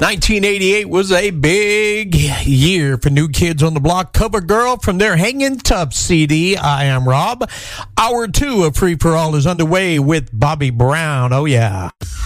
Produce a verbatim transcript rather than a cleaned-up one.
nineteen eighty-eight was a big year for New Kids on the Block. Cover Girl from their Hangin' Tough C D. I am Rob. Hour two of Free for All is underway with Bobby Brown. Oh, yeah.